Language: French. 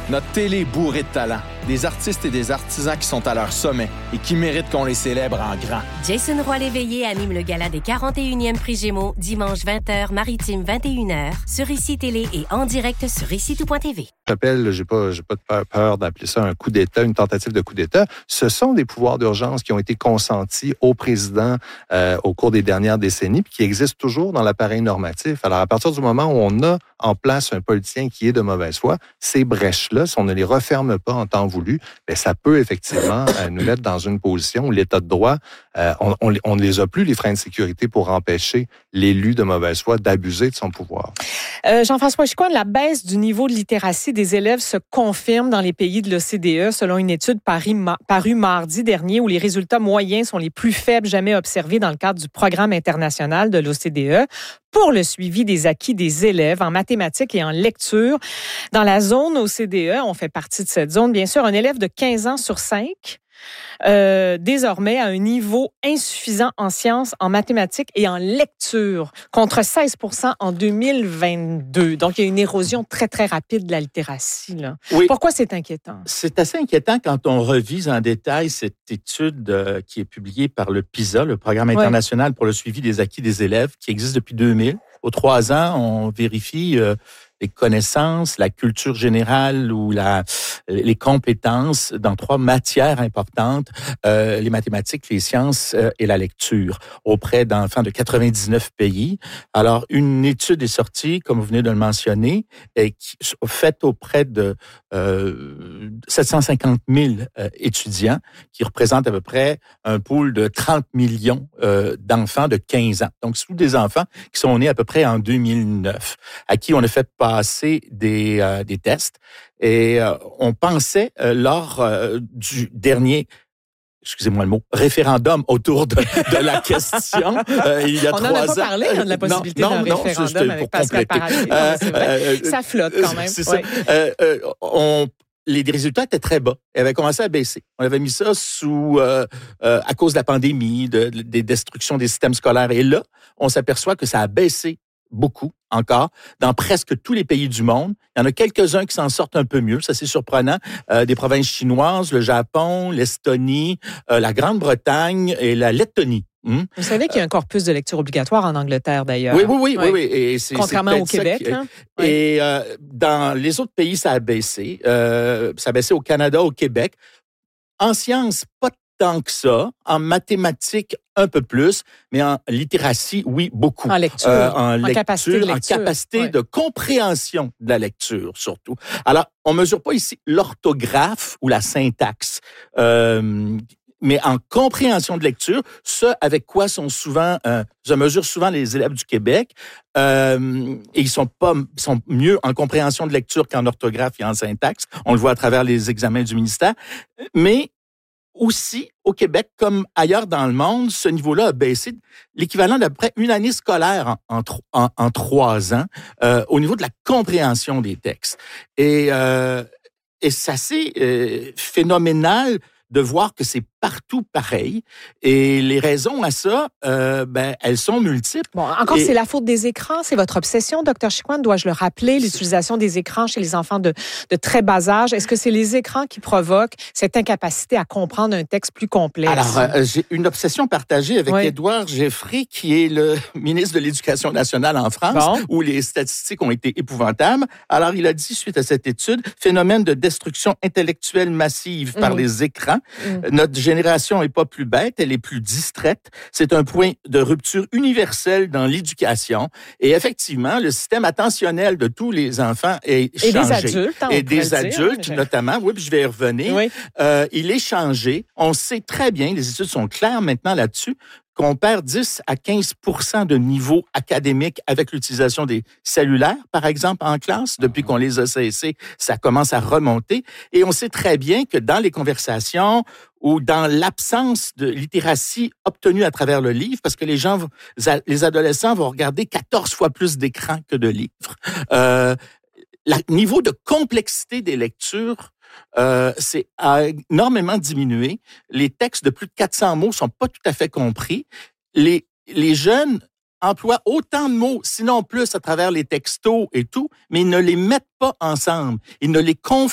Notre télé est bourrée de talent, des artistes et des artisans qui sont à leur sommet et qui méritent qu'on les célèbre en grand. Jason Roy-Léveillé anime le gala des 41e Prix Gémeaux, dimanche 20h, maritime 21h, sur ICI Télé et en direct sur ICI-tout.tv. J'appelle, j'ai pas de peur d'appeler ça un coup d'État, une tentative de coup d'État. Ce sont des pouvoirs d'urgence qui ont été consentis au président au cours des dernières décennies, puis qui existent toujours dans l'appareil normatif. Alors, à partir du moment où on a en place un politicien qui est de mauvaise foi, ces brèches-là, si on ne les referme pas en temps voulu, bien, ça peut effectivement nous mettre dans une position où l'État de droit, on ne les a plus, les freins de sécurité, pour empêcher l'élu de mauvaise foi d'abuser de son pouvoir. Jean-François Chicoine, la baisse du niveau de littératie des élèves se confirme dans les pays de l'OCDE, selon une étude parue mardi dernier, où les résultats moyens sont les plus faibles jamais observés dans le cadre du programme international de l'OCDE pour le suivi des acquis des élèves en mathématiques et en lecture. Dans la zone OCDE, on fait partie de cette zone, bien sûr, un élève de 15 ans sur 5 désormais à un niveau insuffisant en sciences, en mathématiques et en lecture, contre 16% en 2022. Donc, il y a une érosion très, très rapide de la littératie, là. Oui. Pourquoi c'est inquiétant? C'est assez inquiétant quand on revise en détail cette étude qui est publiée par le PISA, le Programme international pour le suivi des acquis des élèves, qui existe depuis 2000. Aux 3 ans, on vérifie les connaissances, la culture générale ou les compétences dans 3 matières importantes, les mathématiques, les sciences et la lecture, auprès d'enfants de 99 pays. Alors, une étude est sortie, comme vous venez de le mentionner, faite auprès de 750 000 étudiants, qui représentent à peu près un pool de 30 millions d'enfants de 15 ans. Donc, c'est tous des enfants qui sont nés à peu près en 2009, à qui on a fait passer des tests. Et on pensait, lors du dernier, excusez-moi le mot, référendum autour de la question, il y a 3 ans. On n'en a pas parlé de la possibilité d'un référendum avec Pascal Paradis. C'est vrai. Ça flotte quand même. C'est ça. Les résultats étaient très bas. Ils avaient commencé à baisser. On avait mis ça à cause de la pandémie, des destructions des systèmes scolaires. Et là, on s'aperçoit que ça a baissé beaucoup encore, dans presque tous les pays du monde. Il y en a quelques-uns qui s'en sortent un peu mieux, ça c'est surprenant. Des provinces chinoises, le Japon, l'Estonie, la Grande-Bretagne et la Lettonie. Vous savez qu'il y a un corpus de lecture obligatoire en Angleterre, d'ailleurs. Oui. Et contrairement au Québec. Et dans les autres pays, ça a baissé. Ça a baissé au Canada, au Québec. En sciences, pas tant que ça. En mathématiques, un peu plus. Mais en littératie, oui, beaucoup. En lecture. En capacité de compréhension de la lecture, surtout. Alors, on ne mesure pas ici l'orthographe ou la syntaxe. Mais en compréhension de lecture, ce avec quoi je mesure souvent les élèves du Québec, et ils sont mieux en compréhension de lecture qu'en orthographe et en syntaxe. On le voit à travers les examens du ministère. Mais aussi, au Québec, comme ailleurs dans le monde, ce niveau-là a baissé l'équivalent d'à peu près une année scolaire en 3 ans au niveau de la compréhension des textes. Et c'est assez phénoménal de voir que c'est partout pareil. Et les raisons à ça, elles sont multiples. Bon, encore, c'est la faute des écrans. C'est votre obsession, Dr. Chicoine, dois-je le rappeler, l'utilisation des écrans chez les enfants de très bas âge. Est-ce que c'est les écrans qui provoquent cette incapacité à comprendre un texte plus complexe? Alors, j'ai une obsession partagée avec Édouard Geffrey, qui est le ministre de l'Éducation nationale en France, où les statistiques ont été épouvantables. Alors, il a dit, suite à cette étude, phénomène de destruction intellectuelle massive par les écrans. Notre génération n'est pas plus bête, elle est plus distraite. C'est un point de rupture universelle dans l'éducation. Et effectivement, le système attentionnel de tous les enfants est changé. Et des adultes, et des adultes, notamment. Oui, puis je vais y revenir. Oui. Il est changé. On sait très bien, les études sont claires maintenant là-dessus, qu'on perd 10 à 15% de niveau académique avec l'utilisation des cellulaires, par exemple, en classe. Depuis qu'on les a cessés, ça commence à remonter. Et on sait très bien que dans les conversations ou dans l'absence de littératie obtenue à travers le livre, parce que les adolescents vont regarder 14 fois plus d'écrans que de livres. Le niveau de complexité des lectures a énormément diminué. Les textes de plus de 400 mots sont pas tout à fait compris. Les jeunes emploient autant de mots, sinon plus, à travers les textos et tout, mais ils ne les mettent pas ensemble. Ils ne les confondent